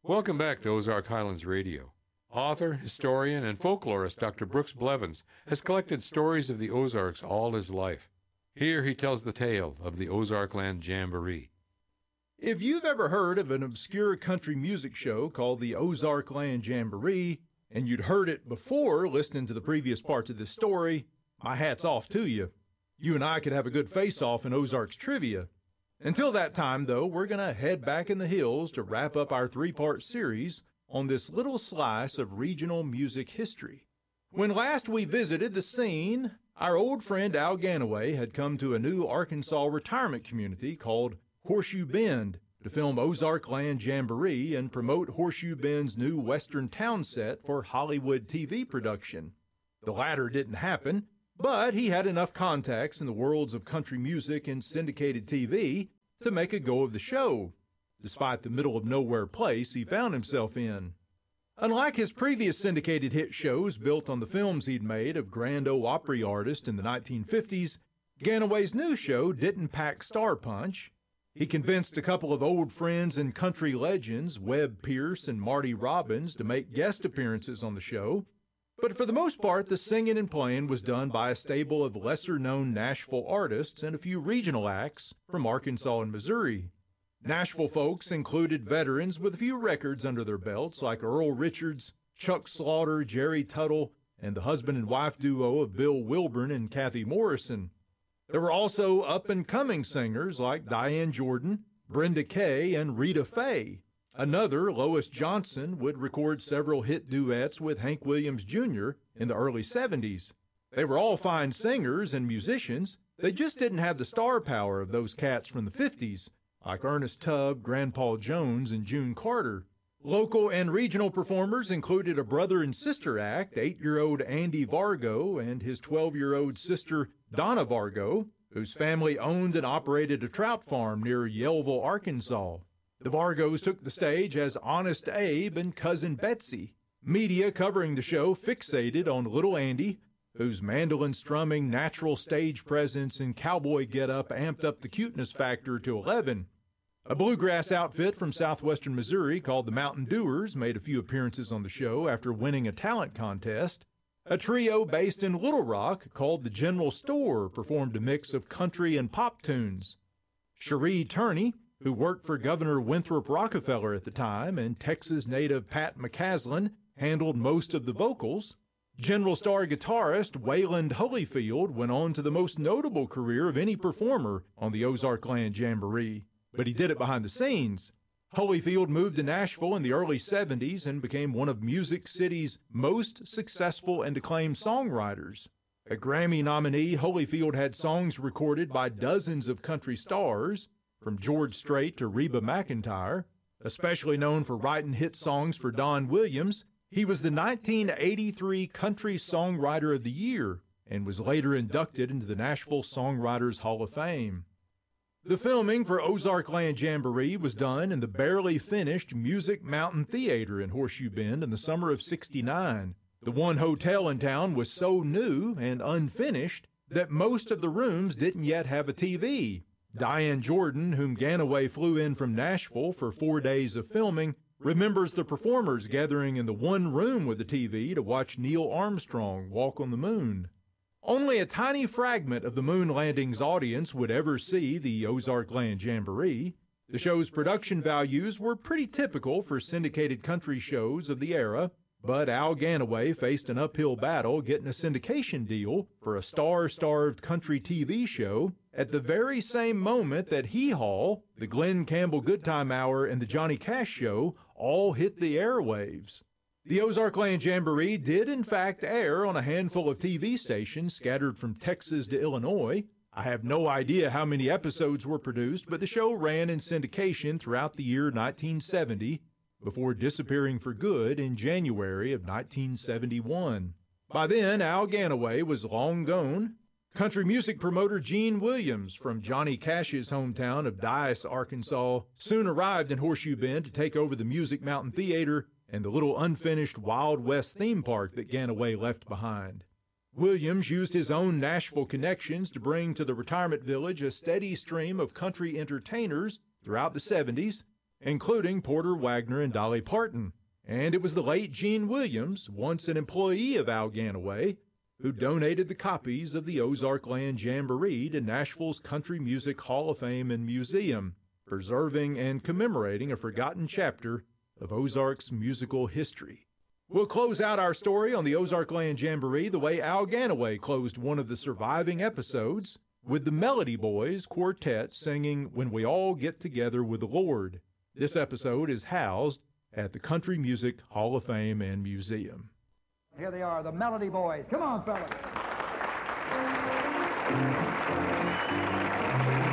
Welcome back to Ozark Highlands Radio. Author, historian, and folklorist Dr. Brooks Blevins has collected stories of the Ozarks all his life. Here he tells the tale of the Ozarkland Jamboree. If you've ever heard of an obscure country music show called the Ozarkland Jamboree, and you'd heard it before listening to the previous parts of this story, my hat's off to you. You and I could have a good face-off in Ozarks trivia. Until that time, though, we're going to head back in the hills to wrap up our three-part series on this little slice of regional music history. When last we visited the scene, our old friend Al Ganaway had come to a new Arkansas retirement community called Horseshoe Bend to film Ozarkland Jamboree and promote Horseshoe Bend's new Western town set for Hollywood TV production. The latter didn't happen, but he had enough contacts in the worlds of country music and syndicated TV to make a go of the show, despite the middle-of-nowhere place he found himself in. Unlike his previous syndicated hit shows built on the films he'd made of Grand Ole Opry artists in the 1950s, Ganaway's new show didn't pack star punch. He convinced a couple of old friends and country legends, Webb Pierce and Marty Robbins, to make guest appearances on the show. But for the most part, the singing and playing was done by a stable of lesser-known Nashville artists and a few regional acts from Arkansas and Missouri. Nashville folks included veterans with a few records under their belts like Earl Richards, Chuck Slaughter, Jerry Tuttle, and the husband and wife duo of Bill Wilburn and Kathy Morrison. There were also up-and-coming singers like Diane Jordan, Brenda Kay, and Rita Fay. Another, Lois Johnson, would record several hit duets with Hank Williams Jr. in the early 70s. They were all fine singers and musicians. They just didn't have the star power of those cats from the 50s, like Ernest Tubb, Grandpa Jones, and June Carter. Local and regional performers included a brother and sister act, 8-year-old Andy Vargo and his 12-year-old sister Donna Vargo, whose family owned and operated a trout farm near Yellville, Arkansas. The Vargos took the stage as Honest Abe and Cousin Betsy. Media covering the show fixated on Little Andy, whose mandolin-strumming, natural stage presence, and cowboy getup amped up the cuteness factor to 11. A bluegrass outfit from southwestern Missouri called the Mountain Dewars made a few appearances on the show after winning a talent contest. A trio based in Little Rock called the General Store performed a mix of country and pop tunes. Cherie Turney, who worked for Governor Winthrop Rockefeller at the time, and Texas native Pat McCaslin handled most of the vocals. General Star guitarist Wayland Holyfield went on to the most notable career of any performer on the Ozarkland Jamboree, but he did it behind the scenes. Holyfield moved to Nashville in the early 70s and became one of Music City's most successful and acclaimed songwriters. A Grammy nominee, Holyfield had songs recorded by dozens of country stars, from George Strait to Reba McEntire. Especially known for writing hit songs for Don Williams, he was the 1983 Country Songwriter of the Year and was later inducted into the Nashville Songwriters Hall of Fame. The filming for Ozarkland Jamboree was done in the barely finished Music Mountain Theater in Horseshoe Bend in the summer of '69. The one hotel in town was so new and unfinished that most of the rooms didn't yet have a TV. Diane Jordan, whom Ganaway flew in from Nashville for 4 days of filming, remembers the performers gathering in the one room with the TV to watch Neil Armstrong walk on the moon. Only a tiny fragment of the moon landing's audience would ever see the Ozarkland Jamboree. The show's production values were pretty typical for syndicated country shows of the era, but Al Ganaway faced an uphill battle getting a syndication deal for a star-starved country TV show at the very same moment that Hee Haw, the Glenn Campbell Goodtime Hour, and the Johnny Cash Show all hit the airwaves. The Ozarkland Jamboree did in fact air on a handful of TV stations scattered from Texas to Illinois. I have no idea how many episodes were produced, but the show ran in syndication throughout the year 1970, before disappearing for good in January of 1971. By then, Al Ganaway was long gone. Country music promoter Gene Williams from Johnny Cash's hometown of Dyess, Arkansas, soon arrived in Horseshoe Bend to take over the Music Mountain Theater and the little unfinished Wild West theme park that Ganaway left behind. Williams used his own Nashville connections to bring to the retirement village a steady stream of country entertainers throughout the 70s, including Porter Wagoner and Dolly Parton. And it was the late Gene Williams, once an employee of Al Ganaway, who donated the copies of the Ozark Land Jamboree to Nashville's Country Music Hall of Fame and Museum, preserving and commemorating a forgotten chapter of Ozark's musical history. We'll close out our story on the Ozark Land Jamboree the way Al Ganaway closed one of the surviving episodes, with the Melody Boys Quartet singing When We All Get Together with the Lord. This episode is housed at the Country Music Hall of Fame and Museum. Here they are, the Melody Boys. Come on, fellas.